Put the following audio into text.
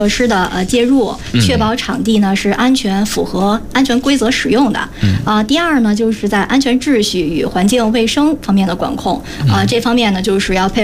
设施的介入，确保场地呢是安全、符合安全规则使用的。第二呢，就是在安全秩序与环境卫生方面的管控。这方面呢，就是要配